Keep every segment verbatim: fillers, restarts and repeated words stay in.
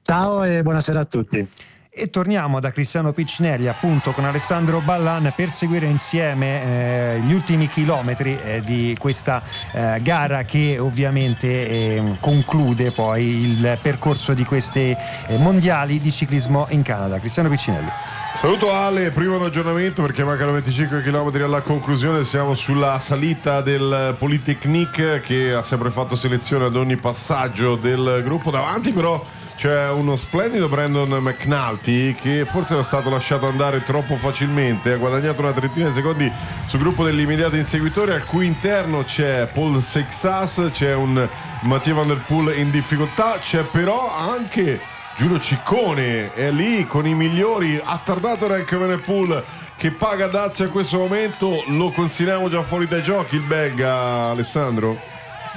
Ciao e buonasera a tutti. E torniamo da Cristiano Piccinelli appunto con Alessandro Ballan per seguire insieme eh, gli ultimi chilometri eh, di questa eh, gara che ovviamente eh, conclude poi il percorso di questi eh, mondiali di ciclismo in Canada. Cristiano Piccinelli. Saluto Ale, primo aggiornamento perché mancano venticinque chilometri alla conclusione, siamo sulla salita del Polytechnique che ha sempre fatto selezione ad ogni passaggio del gruppo. Davanti però c'è uno splendido Brandon McNulty che forse era stato lasciato andare troppo facilmente, ha guadagnato una trentina di secondi sul gruppo degli immediati inseguitori, al cui interno c'è Paul Seixas, c'è un Mathieu Van Der Poel in difficoltà, c'è però anche Giulio Ciccone, è lì con i migliori, ha tardato Remco Evenepoel che paga dazi a questo momento. Lo consideriamo già fuori dai giochi il belga, Alessandro?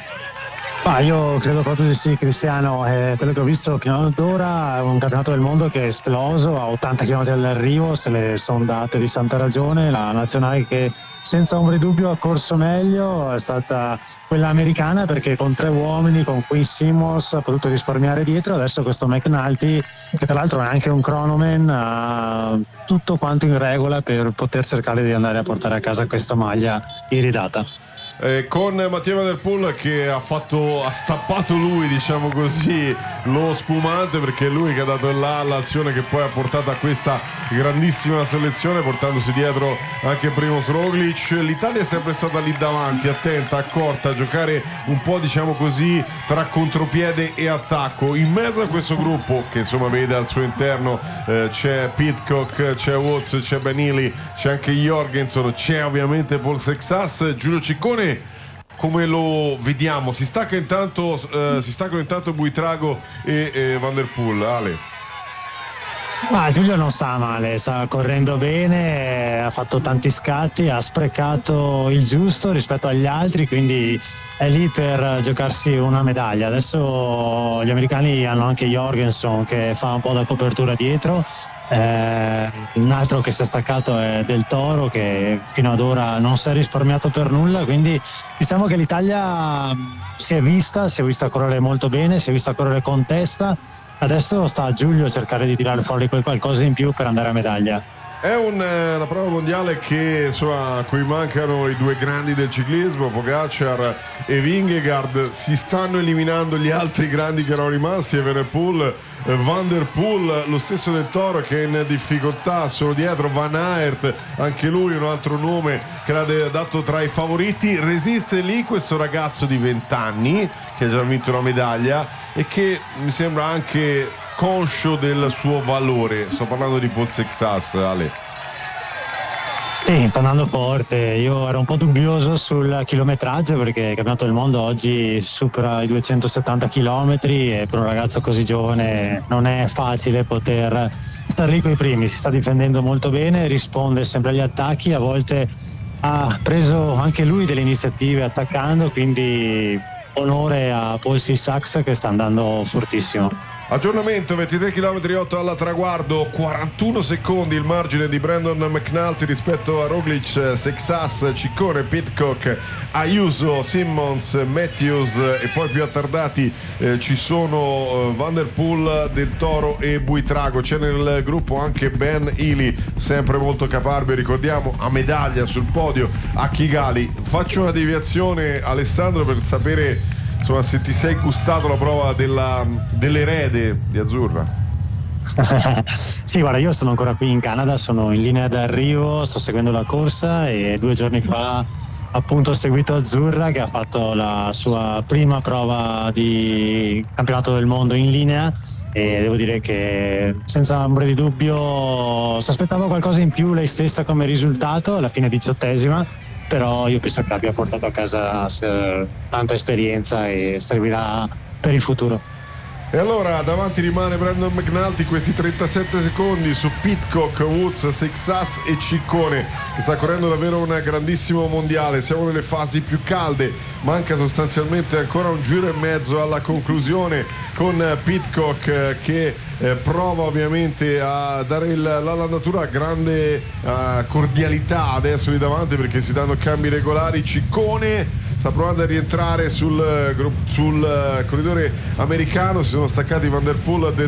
Ah, io credo proprio di sì, Cristiano. Eh, quello che ho visto fino ad ora è un campionato del mondo che è esploso a ottanta chilometri dall'arrivo, se le sono date di santa ragione. La nazionale che senza ombra di dubbio ha corso meglio è stata quella americana, perché con tre uomini, con Quinn Simmons, ha potuto risparmiare dietro. Adesso questo McNulty, che tra l'altro è anche un cronoman, ha tutto quanto in regola per poter cercare di andare a portare a casa questa maglia iridata. Eh, con Mathieu Van Der Poel che ha fatto ha stappato lui, diciamo così, lo spumante, perché è lui che ha dato là l'azione che poi ha portato a questa grandissima selezione, portandosi dietro anche Primož Roglič. L'Italia è sempre stata lì davanti, attenta, accorta, a giocare un po', diciamo così, tra contropiede e attacco. In mezzo a questo gruppo che insomma vede al suo interno eh, c'è Pidcock, c'è Woods, c'è Ben Healy, c'è anche Jorgenson, c'è ovviamente Paul Seixas. Giulio Ciccone come lo vediamo? Si stacca intanto eh, si staccano intanto Buitrago e, e Van Der Poel. Ale. Ma Giulio non sta male, sta correndo bene, ha fatto tanti scatti, ha sprecato il giusto rispetto agli altri, quindi è lì per giocarsi una medaglia. Adesso gli americani hanno anche Jorgenson che fa un po' da copertura dietro. Eh, un altro che si è staccato è Del Toro, che fino ad ora non si è risparmiato per nulla, quindi diciamo che l'Italia si è vista, si è vista correre molto bene, si è vista correre con testa. Adesso sta a Giulio cercare di tirare fuori quel qualcosa in più per andare a medaglia. È un, una prova mondiale che insomma a cui mancano i due grandi del ciclismo, Pogacar e Vingegaard. Si stanno eliminando gli altri grandi che erano rimasti, Evenepoel, Van Der Poel, lo stesso Del Toro che è in difficoltà, sono dietro Van Aert, anche lui un altro nome che l'ha dato tra i favoriti. Resiste lì questo ragazzo di venti anni che ha già vinto una medaglia e che mi sembra anche conscio del suo valore. Sto parlando di Paul Seixas, Ale. Sì, sta andando forte. Io ero un po' dubbioso sul chilometraggio perché il campionato del mondo oggi supera i duecentosettanta chilometri e per un ragazzo così giovane non è facile poter stare lì coi primi. Si sta difendendo molto bene, risponde sempre agli attacchi, a volte ha preso anche lui delle iniziative attaccando, quindi onore a Paul Seixas che sta andando fortissimo. Aggiornamento: ventitré chilometri otto alla traguardo, quarantuno secondi il margine di Brandon McNulty rispetto a Roglič, Seixas, Ciccone, Pidcock, Ayuso, Simmons, Matthews e poi più attardati eh, ci sono eh, Van Der Poel, Del Toro e Buitrago. C'è nel gruppo anche Ben Healy, sempre molto caparbio, ricordiamo, a medaglia sul podio a Kigali. Faccio una deviazione, Alessandro, per sapere insomma se ti sei gustato la prova della, dell'erede di Azzurra. Sì, guarda, io sono ancora qui in Canada, sono in linea d'arrivo, sto seguendo la corsa e due giorni fa appunto ho seguito Azzurra che ha fatto la sua prima prova di campionato del mondo in linea e devo dire che senza ombra di dubbio si aspettava qualcosa in più lei stessa come risultato, alla fine diciottesima. Però io penso che abbia portato a casa tanta esperienza e servirà per il futuro. E allora davanti rimane Brandon McNulty, questi trentasette secondi su Pidcock, Woods, Seixas e Ciccone, che sta correndo davvero un grandissimo mondiale. Siamo nelle fasi più calde, manca sostanzialmente ancora un giro e mezzo alla conclusione, con Pidcock che eh, prova ovviamente a dare il, l'andatura a grande uh, cordialità adesso lì davanti, perché si danno cambi regolari. Ciccone sta provando a rientrare sul, sul corridore americano, si sono staccati Van Der Poel, Del